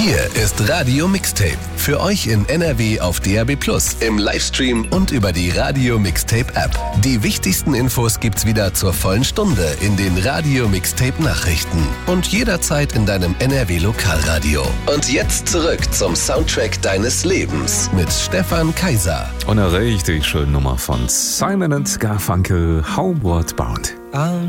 Hier ist Radio Mixtape. Für euch in NRW auf DAB+, im Livestream und über die Radio Mixtape App. Die wichtigsten Infos gibt's wieder zur vollen Stunde in den Radio Mixtape Nachrichten und jederzeit in deinem NRW Lokalradio. Und jetzt zurück zum Soundtrack deines Lebens mit Stefan Kaiser. Und eine richtig schöne Nummer von Simon & Garfunkel, Homeward Bound.